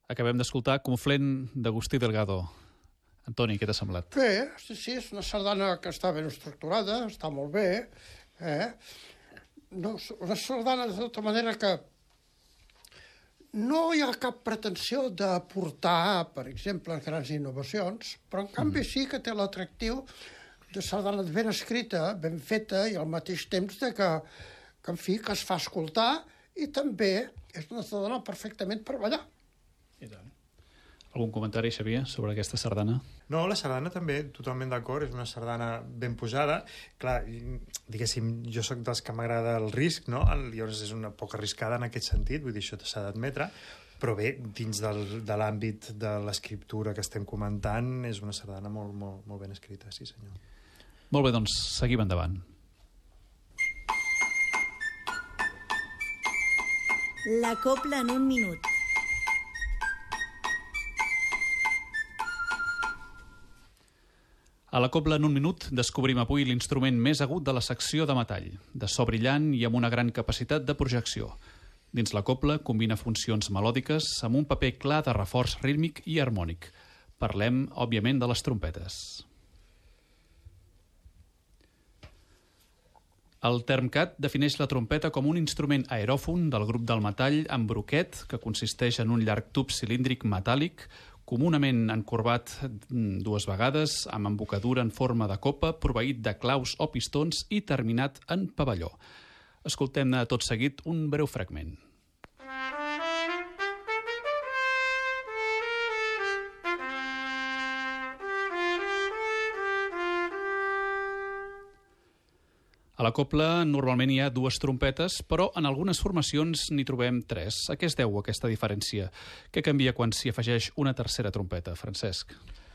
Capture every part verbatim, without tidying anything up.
Acabem d'escoltar Conflent d'Agustí Delgado. Antoni, què t'ha semblat? Bé, sí, sí, és una sardana que està ben estructurada, està molt bé. Eh? No, una sardana de tota manera que no hi ha cap pretensió d'aportar, per exemple, grans innovacions, però en canvi sí que té l'atractiu de sardana ben escrita, ben feta, i al mateix temps de que, que, en fi, que es fa escoltar, i també és una sardana perfectament per ballar. I tant. Algun comentari, Xavier, sobre aquesta sardana? No, la sardana també, totalment d'acord, és una sardana ben posada. Clar, diguéssim, jo sóc dels que m'agrada el risc, no? Llavors és una poc arriscada en aquest sentit, vull dir, això s'ha d'admetre, però bé, dins del, de l'àmbit de l'escriptura que estem comentant, és una sardana molt, molt, molt ben escrita, sí senyor. Molt bé, doncs seguim endavant. La copla en un minut. A la copla en un minut descobrim avui l'instrument més agut de la secció de metall, de so brillant i amb una gran capacitat de projecció. Dins la copla combina funcions melòdiques amb un paper clar de reforç rítmic i harmònic. Parlem, òbviament, de les trompetes. El Termcat defineix la trompeta com un instrument aeròfon del grup del metall amb broquet, que consisteix en un llarg tub cilíndric metàl·lic, comunament encorbat dues vegades, amb embocadura en forma de copa, proveït de claus o pistons i terminat en pavelló. Escoltem-ne tot seguit un breu fragment. A la copla normalment hi ha dues trompetes, però en algunes formacions n'hi trobem tres. A què es deu aquesta diferència? Què canvia quan s'hi afegeix una tercera trompeta, Francesc?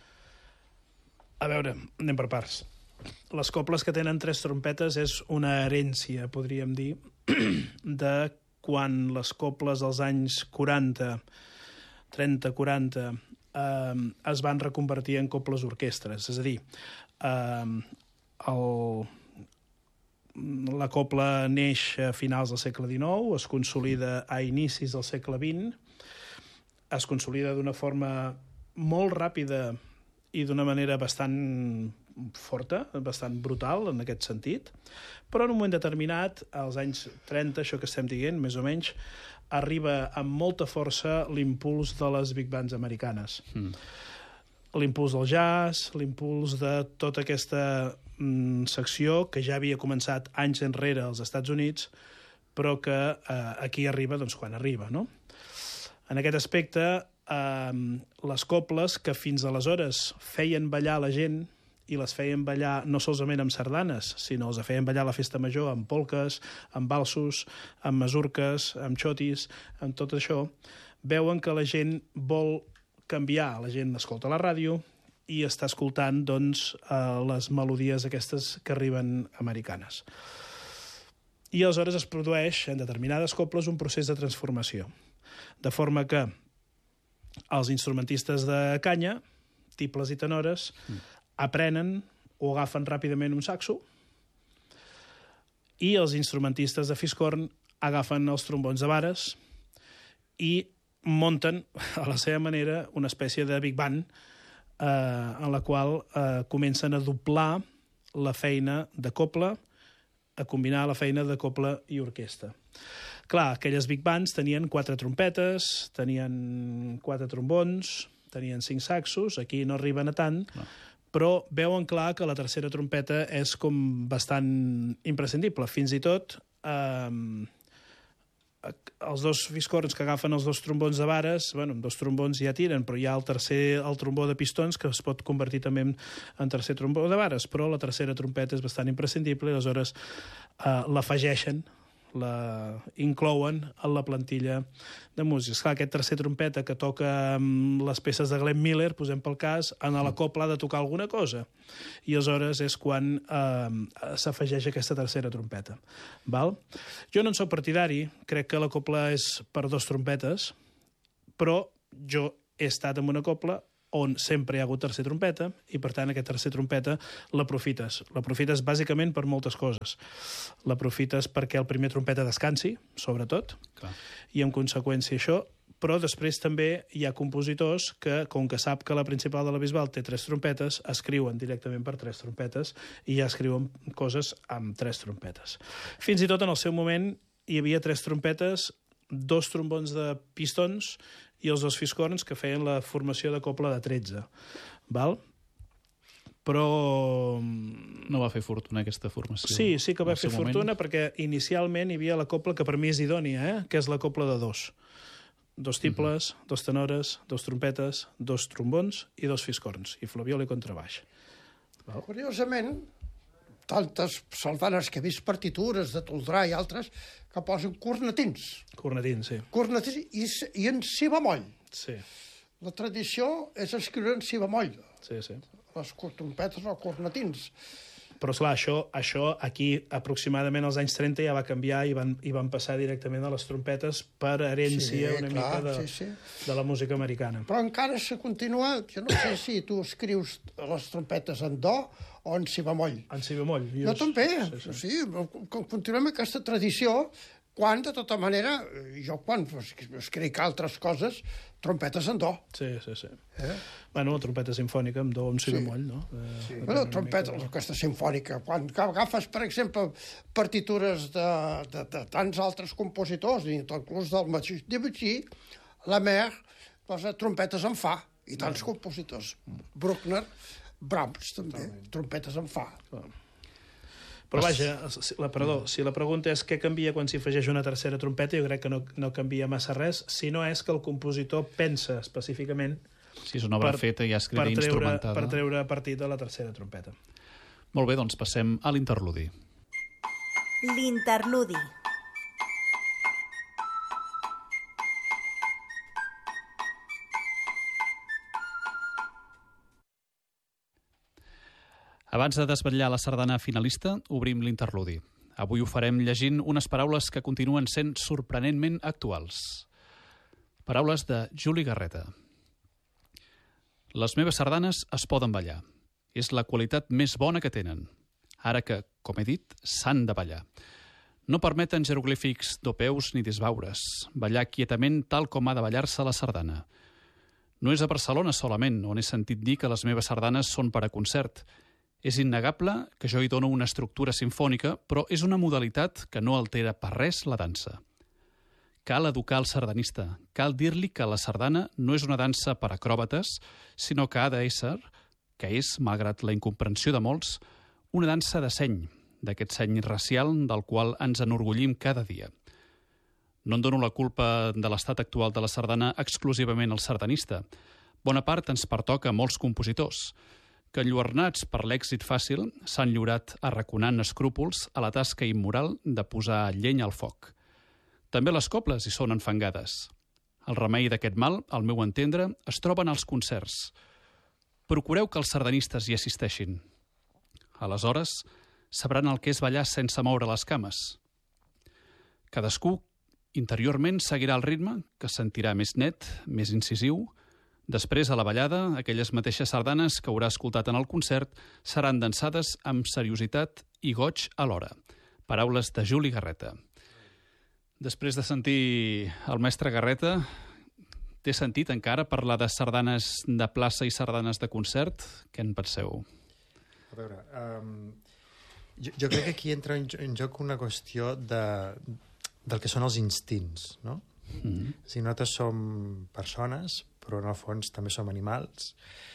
A veure, anem per parts. Les coples que tenen tres trompetes és una herència, podríem dir, de quan les coples dels anys quaranta, trenta, quaranta, eh, es van reconvertir en coples orquestres. És a dir, eh, el... la copla neix a finals del segle dinou, es consolida a inicis del segle vint, es consolida d'una forma molt ràpida i d'una manera bastant forta, bastant brutal en aquest sentit, però en un moment determinat, als anys trenta, això que estem dient, més o menys, arriba amb molta força l'impuls de les big bands americanes. Mm. L'impuls del jazz, l'impuls de tota aquesta mm, secció que ja havia començat anys enrere als Estats Units, però que eh, aquí arriba doncs, quan arriba, no? En aquest aspecte, eh, les coples que fins aleshores feien ballar la gent, i les feien ballar no solament amb sardanes, sinó els feien ballar a la festa major amb polques, amb balsos, amb masurques, amb xotis, amb tot això, veuen que la gent vol canviar. La gent escolta la ràdio i està escoltant doncs, eh, les melodies aquestes que arriben americanes. I aleshores es produeix en determinades coples un procés de transformació. De forma que els instrumentistes de canya, tibles i tenores, mm. aprenen o agafen ràpidament un saxo i els instrumentistes de fiscorn agafen els trombons de vares i munten, a la seva manera, una espècie de big band eh, en la qual eh, comencen a doblar la feina de copla, a combinar la feina de copla i orquestra. Clar, aquelles big bands tenien quatre trompetes, tenien quatre trombons, tenien cinc saxos, aquí no arriben a tant, no. Però veuen clar que la tercera trompeta és com bastant imprescindible. Fins i tot eh, els dos fiscorns que agafen els dos trombons de vares, bueno, amb dos trombons ja tiren, però hi ha el tercer, el trombó de pistons, que es pot convertir també en, en tercer trombó de vares, però la tercera trompeta és bastant imprescindible i aleshores eh, l'afegeixen, la inclouen en la plantilla de músics. Clar, aquest tercer trompeta que toca les peces de Glenn Miller, posem pel cas, en la copla ha de tocar alguna cosa. I aleshores és quan eh, s'afegeix aquesta tercera trompeta. Val? Jo no en soc partidari, crec que la copla és per dos trompetes, però jo he estat en una copla on sempre hi ha hagut tercer trompeta, i per tant aquesta tercer trompeta l'aprofites. L'aprofites bàsicament per moltes coses. L'aprofites perquè el primer trompeta descansi, sobretot, clar. I en conseqüència això però després també hi ha compositors que, com que sap que la principal de la Bisbal té tres trompetes, escriuen directament per tres trompetes i ja escriuen coses amb tres trompetes. Fins i tot en el seu moment hi havia tres trompetes, dos trombons de pistons i els dos fiscorns que feien la formació de cobla de tretze. Val? Però... No va fer fortuna aquesta formació. Sí, sí que va al fer seu moment. fortuna perquè inicialment hi havia la cobla que per mi és idònia, eh? Que és la cobla de dos. Dos tibles, uh -huh. dos tenores, dos trompetes, dos trombons i dos fiscorns, i flabiol i contrabaix. Val? Curiosament, tantes sardanes que he vist partitures de Toldrà i altres que posen cornetins. Cornetins, sí. Cornetins i, i en si bemoll. Sí, La tradició és escriure en si bemoll. sí, sí. Les trompetes o cornetins. Però, esclar, això, això aquí aproximadament als anys trenta ja va canviar i van, i van passar directament a les trompetes per herència Sí, una clar, mica de, sí, sí. de la música americana. Però encara se continua... Jo no sé si tu escrius les trompetes en do o en si bemoll. En si bemoll. Jo també, sí, sí. sí. Continuem aquesta tradició quan, de tota manera, jo quan escric altres coses, trompetes en do. Sí, sí, sí. Eh? Bueno, la trompeta sinfònica amb do amb si Sí. bemoll, no? Eh, Sí. Bueno, trompeta, mica... aquesta sinfònica. Quan agafes, per exemple, partitures de, de, de tants altres compositors, inclús del mateix Debussy, la Mer, posa trompetes en fa, i tants no. compositors. Bruckner, Brahms, també, Totalment. trompetes en fa. Però vaja, si la, perdó, si la pregunta és què canvia quan s'hi afegeix una tercera trompeta, jo crec que no, no canvia massa res, si no és que el compositor pensa específicament Si és una obra per, feta i escrita per i treure, instrumentada. per treure partit de la tercera trompeta. Molt bé, doncs passem a l'interludi. L'interludi. Abans de desvetllar la sardana finalista, obrim l'interludi. Avui ho farem llegint unes paraules que continuen sent sorprenentment actuals. Paraules de Juli Garreta. Les meves sardanes es poden ballar. És la qualitat més bona que tenen. Ara que, com he dit, s'han de ballar. No permeten jeroglífics dopeus ni disbaures. Ballar quietament tal com ha de ballar-se la sardana. No és a Barcelona solament on he sentit dir que les meves sardanes són per a concert. És innegable que jo hi dono una estructura sinfònica, però és una modalitat que no altera per res la dansa. Cal educar el sardanista. Cal dir-li que la sardana no és una dansa per acròbates, sinó que ha d'ésser, que és, malgrat la incomprensió de molts, una dansa de seny, d'aquest seny racial del qual ens enorgullim cada dia. No en dono la culpa de l'estat actual de la sardana exclusivament al sardanista. Bona part ens pertoca a molts compositors, que enlluernats per l'èxit fàcil s'han lliurat arraconant escrúpols a la tasca immoral de posar llenya al foc. També les cobles hi són enfangades. El remei d'aquest mal, al meu entendre, es troben als concerts. Procureu que els sardanistes hi assisteixin. Aleshores, sabran el que és ballar sense moure les cames. Cadascú, interiorment, seguirà el ritme, que sentirà més net, més incisiu. Després, a la ballada, aquelles mateixes sardanes que haurà escoltat en el concert seran dansades amb seriositat i goig alhora. Paraules de Juli Garreta. Després de sentir el mestre Garreta, té sentit encara parlar de sardanes de plaça i sardanes de concert? Què en penseu? A veure, um, jo, jo crec que aquí entra en, en joc una qüestió de, del que són els instints, no? Mm-hmm. Si nosaltres som persones, però en el fons també som animals,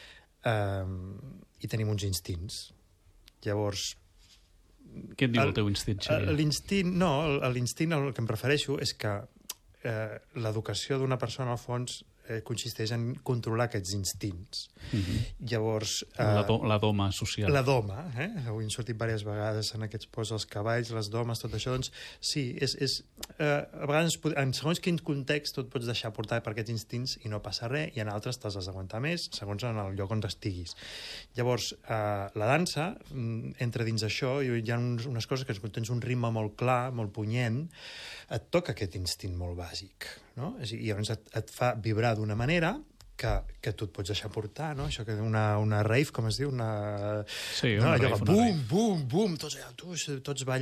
um, i tenim uns instints. Llavors... Què et diu el, el teu instint, Xavier? L'instint, no, l'instint al que em refereixo és que eh, l'educació d'una persona, al fons, eh, consisteix en controlar aquests instints. Mm-hmm. Llavors... Eh, la, do, la doma social. La doma, eh? Avui hem sortit diverses vegades en aquests posts els cavalls, les domes, tot això, doncs, sí, és... és eh, a vegades, en segons quin context, tu et pots deixar portar per aquests instints i no passa res, i en altres t'has d'aguantar més, segons en el lloc on estiguis. Llavors, eh, la dansa, entra dins això, i hi ha uns, unes coses que quan tens un ritme molt clar, molt punyent, et toca aquest instint molt bàsic, no? I llavors et, et fa vibrar d'una manera que, que tu et pots deixar portar, no? Això que una, una rave, com es diu? Una... Sí, no? una Allò rave, que una bum, rave. bum, bum, tots, tots ballen